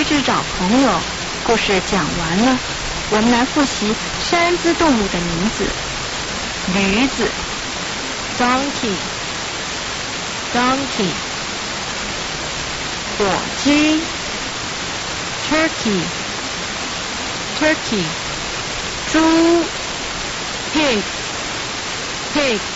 驴子找朋友故事讲完了，我们来复习山资动物的名字。驴子 donkey， 火鸡 turkey， 猪 pig，